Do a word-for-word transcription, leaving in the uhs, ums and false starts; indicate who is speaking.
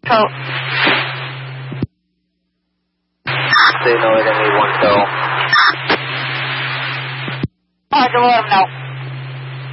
Speaker 1: code.
Speaker 2: Say no, I need one code.
Speaker 1: Alright, we'll let him know.